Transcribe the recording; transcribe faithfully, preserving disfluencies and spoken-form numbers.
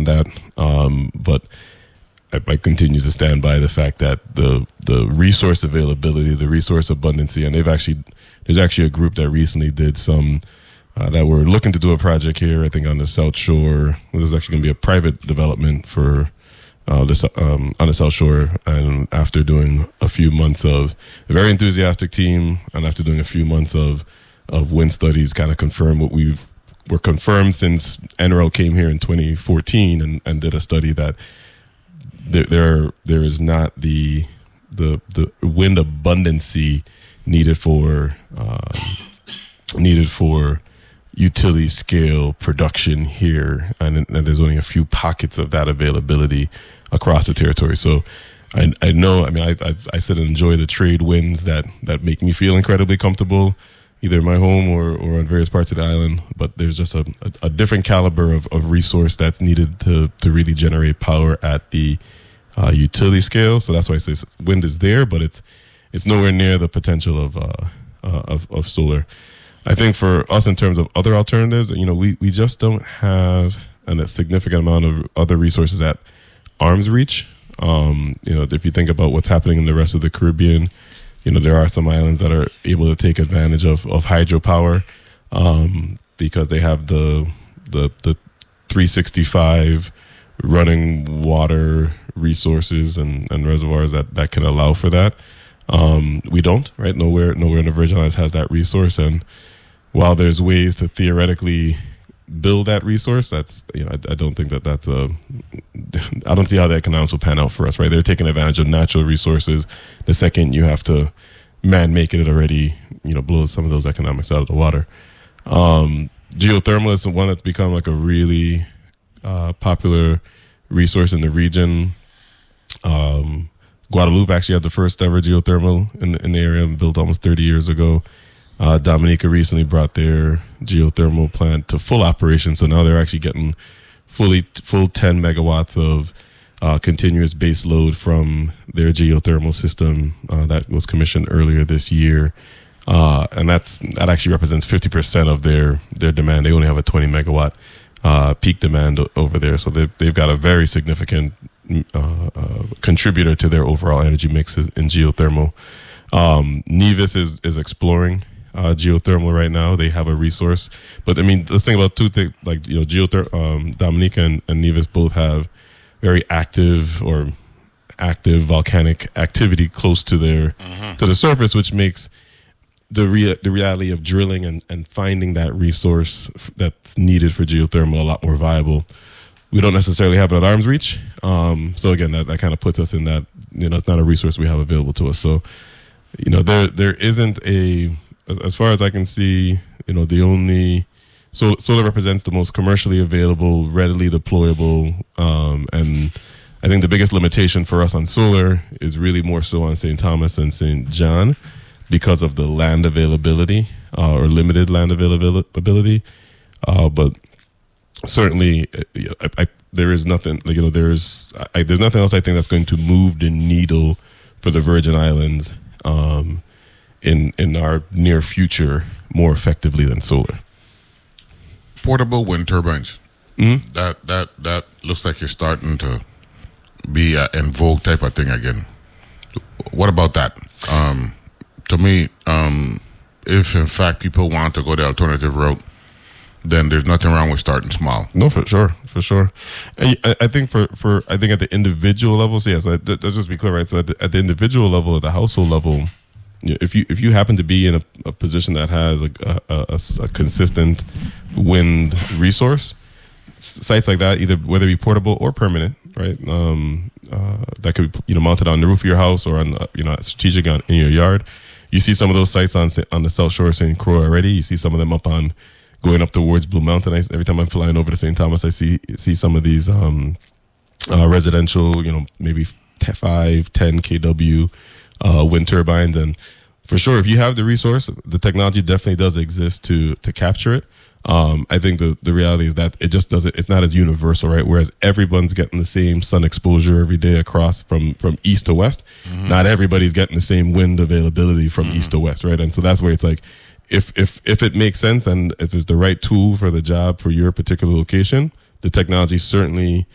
that. Um, but I, I continue to stand by the fact that the the resource availability, the resource abundancy, and they've actually there's actually a group that recently did some uh, that were looking to do a project here. I think on the South Shore. Well, there's actually going to be a private development for. Uh, this, um, on the South Shore, and after doing a few months of a very enthusiastic team, and after doing a few months of of wind studies, kind of confirmed what we've were confirmed since N R E L came here in twenty fourteen and, and did a study that there there, there is not the the the wind abundancy needed for um, needed for utility scale production here, and, and there's only a few pockets of that availability across the territory. So I, I know, I mean, I, I, I sit and enjoy the trade winds that, that make me feel incredibly comfortable, either in my home or, or on various parts of the island. But there's just a, a, a different caliber of, of resource that's needed to, to really generate power at the uh, utility scale. So that's why I say wind is there, but it's it's nowhere near the potential of uh, uh, of, of solar. I think for us, in terms of other alternatives, you know, we, we just don't have an, a significant amount of other resources at arm's reach. Um, you know, if you think about what's happening in the rest of the Caribbean, you know, there are some islands that are able to take advantage of, of hydropower um, because they have the the the three sixty-five running water resources and, and reservoirs that, that can allow for that. Um, we don't, right? Nowhere nowhere in the Virgin Islands has that resource, and while there's ways to theoretically build that resource, that's, you know, I, I don't think that that's a, I don't see how the economics will pan out for us, right? They're taking advantage of natural resources. The second you have to man make it, it already, you know, blows some of those economics out of the water. Um, geothermal is one that's become like a really uh, popular resource in the region. Um, Guadeloupe actually had the first ever geothermal in, in the area, built almost thirty years ago. Uh, Dominica recently brought their geothermal plant to full operation, so now they're actually getting fully full ten megawatts of uh, continuous base load from their geothermal system uh, that was commissioned earlier this year, uh, and that's that actually represents fifty percent of their their demand. They only have a twenty megawatt uh, peak demand o- over there, so they've they've got a very significant uh, uh, contributor to their overall energy mix in geothermal. Um, Nevis is is exploring Uh, geothermal right now. They have a resource, but I mean, let's think about two things. Like, you know, geothermal. Um, Dominica and, and Nevis both have very active or active volcanic activity close to their mm-hmm. to the surface, which makes the rea- the reality of drilling and, and finding that resource that's needed for geothermal a lot more viable. We don't necessarily have it at arm's reach. Um, so again, that, that kind of puts us in that, you know, it's not a resource we have available to us. So, you know, there there isn't a as far as I can see, you know, the only so solar represents the most commercially available, readily deployable, um, and I think the biggest limitation for us on solar is really more so on Saint Thomas and Saint John because of the land availability uh, or limited land availability. Uh, but certainly, I, I, there is nothing. Like, you know, there's I, there's nothing else I think that's going to move the needle for the Virgin Islands Um, in in our near future more effectively than solar. Portable wind turbines. Mm-hmm. That that that looks like you're starting to be a in vogue type of thing again. What about that? Um, to me, um, if in fact people want to go the alternative route, then there's nothing wrong with starting small. No, for sure, for sure. And I, I think for, for I think at the individual level, so yeah, so let's just be clear, right? So at the, at the individual level, at the household level, if you if you happen to be in a, a position that has a, a, a, a consistent wind resource, sites like that, either whether it be portable or permanent, right? Um, uh, that could be, you know, mounted on the roof of your house or on, you know, strategic on, in your yard. You see some of those sites on on the South Shore of Saint Croix already. You see some of them up on going up towards Blue Mountain. I, every time I'm flying over to Saint Thomas, I see see some of these um, uh, residential, you know, maybe five, ten kW uh, wind turbines. And for sure, if you have the resource, the technology definitely does exist to to capture it. Um, I think the, the reality is that it just doesn't, it's not as universal, right? Whereas everyone's getting the same sun exposure every day across from, from east to west. Mm-hmm. Not everybody's getting the same wind availability from mm-hmm. east to west, right? And so that's where it's like, if, if, if it makes sense and if it's the right tool for the job for your particular location, the technology certainly